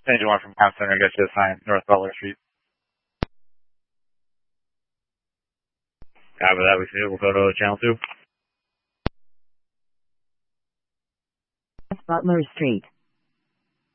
Engine 1 from Comm Center, get you assigned North Butler Street. After that, we'll go to Channel 2. Butler Street.